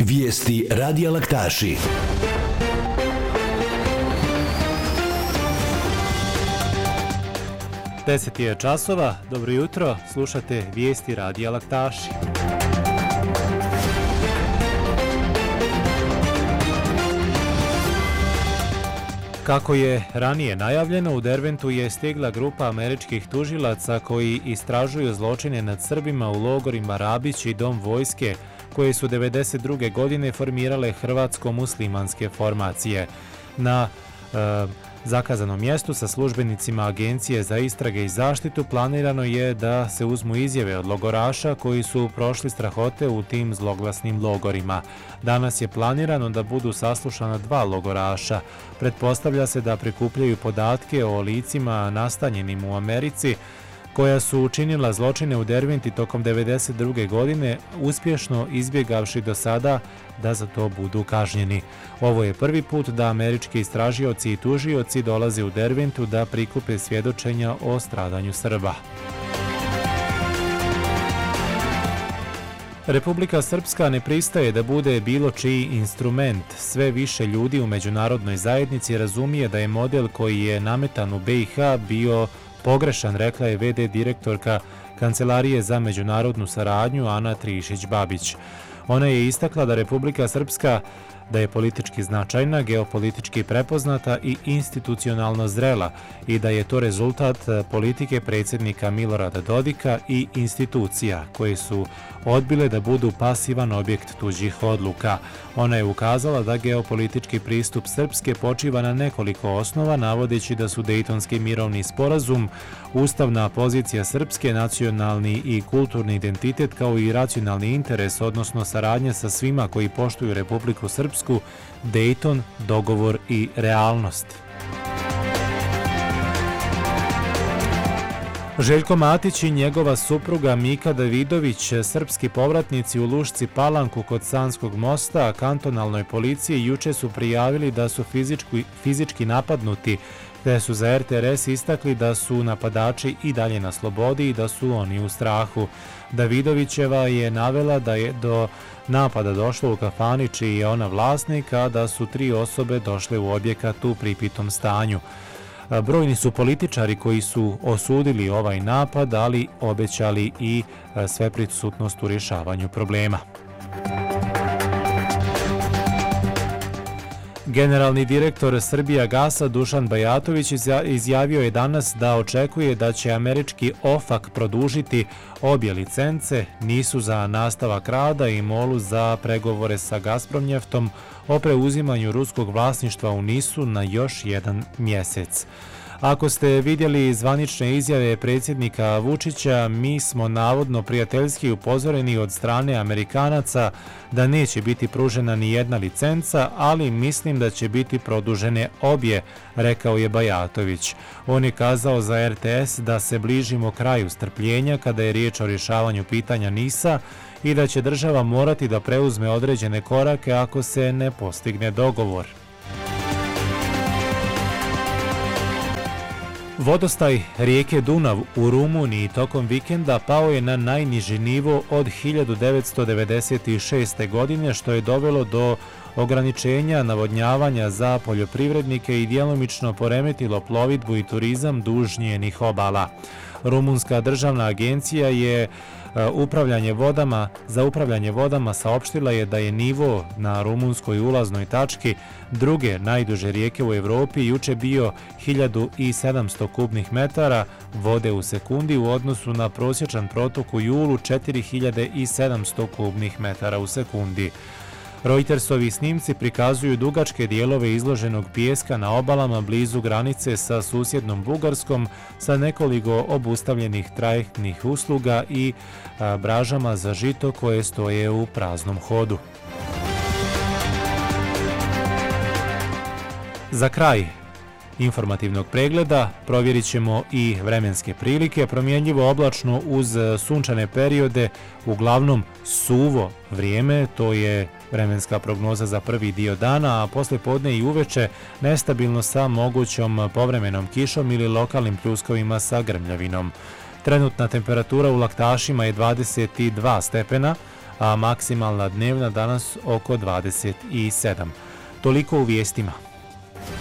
Vijesti Radija Laktaši. Deset je časova, dobro jutro, slušate Vijesti Radija Laktaši. Kako je ranije najavljeno, u Derventu je stigla grupa američkih tužilaca koji istražuju zločine nad Srbima u logorima Rabić i Dom vojske, koje su 1992. godine formirale hrvatsko-muslimanske formacije. Na zakazanom mjestu sa službenicima Agencije za istrage i zaštitu planirano je da se uzmu izjave od logoraša koji su prošli strahote u tim zloglasnim logorima. Danas je planirano da budu saslušana 2 logoraša. Pretpostavlja se da prikupljaju podatke o licima nastanjenim u Americi koja su učinila zločine u Derventi tokom 1992. godine, uspješno izbjegavši do sada da za to budu kažnjeni. Ovo je prvi put da američki istražioci i tužioci dolaze u Derventu da prikupe svjedočenja o stradanju Srba. Republika Srpska ne pristaje da bude bilo čiji instrument. Sve više ljudi u međunarodnoj zajednici razumije da je model koji je nametan u BiH bio pogrešan, rekla je VD direktorka Kancelarije za međunarodnu saradnju Ana Trišić-Babić. Ona je istakla da Republika Srpska da je politički značajna, geopolitički prepoznata i institucionalno zrela i da je to rezultat politike predsjednika Milorada Dodika i institucija koje su odbile da budu pasivan objekt tuđih odluka. Ona je ukazala da geopolitički pristup Srpske počiva na nekoliko osnova, navodeći da su Dejtonski mirovni sporazum, ustavna pozicija Srpske, nacionalni i kulturni identitet kao i racionalni interes, odnosno saradnja sa svima koji poštuju Republiku Srpsku, Dejton, dogovor i realnost. Željko Matić i njegova supruga Mika Davidović, srpski povratnici u Lušci Palanku kod Sanskog mosta, kantonalnoj policiji juče su prijavili da su fizički napadnuti, te su za RTRS istakli da su napadači i dalje na slobodi i da su oni u strahu. Davidovićeva je navela da je do napada došlo u kafani čiji je ona vlasnik, a da su 3 osobe došle u objekat u pripitom stanju. Brojni su političari koji su osudili ovaj napad, ali obećali i sveprisutnost u rješavanju problema. Generalni direktor Srbijagasa Dušan Bajatović izjavio je danas da očekuje da će američki OFAC produžiti obje licence, NIS-u za nastavak rada i MOL-u za pregovore sa Gazpromnjeftom o preuzimanju ruskog vlasništva u NIS-u na još 1 mjesec. Ako ste vidjeli zvanične izjave predsjednika Vučića, mi smo navodno prijateljski upozoreni od strane Amerikanaca da neće biti pružena ni jedna licenca, ali mislim da će biti produžene obje, rekao je Bajatović. On je kazao za RTS da se bližimo kraju strpljenja kada je riječ o rješavanju pitanja NIS-a i da će država morati da preuzme određene korake ako se ne postigne dogovor. Vodostaj rijeke Dunav u Rumuniji tokom vikenda pao je na najniži nivo od 1996. godine, što je dovelo do ograničenja navodnjavanja za poljoprivrednike i djelomično poremetilo plovidbu i turizam duž njenih obala. Rumunska državna agencija je za upravljanje vodama saopštila je da je nivo na rumunskoj ulaznoj tački druge najduže rijeke u Evropi juče bio 1700 kubnih metara vode u sekundi u odnosu na prosječan protok u julu 4700 kubnih metara u sekundi. Reutersovi snimci prikazuju dugačke dijelove izloženog pijeska na obalama blizu granice sa susjednom Bugarskom sa nekoliko obustavljenih trajektnih usluga i bražama za žito koje stoje u praznom hodu. Za kraj informativnog pregleda provjerit ćemo i vremenske prilike, promjenljivo oblačno uz sunčane periode, uglavnom suvo vrijeme, to je vremenska prognoza za prvi dio dana, a posle podne i uveče nestabilno sa mogućom povremenom kišom ili lokalnim pljuskovima sa grmljavinom. Trenutna temperatura u Laktašima je 22 stepena, a maksimalna dnevna danas oko 27. Toliko u vijestima.